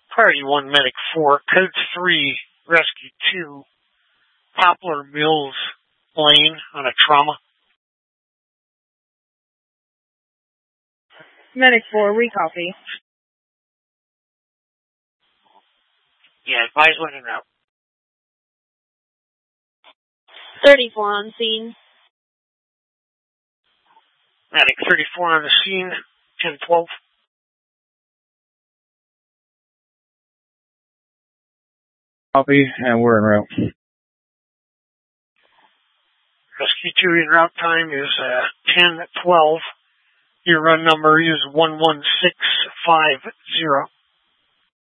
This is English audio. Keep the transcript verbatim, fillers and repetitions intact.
Priority one, Medic four, Code three, Rescue two, Poplar Mills Lane on a trauma. Medic four, we copy. Yeah, advise when in route. thirty-four on scene. Medic thirty-four on the scene, ten twelve. Copy, and we're en route. Rescue two in route time is uh, ten twelve. Your run number is one one six five zero.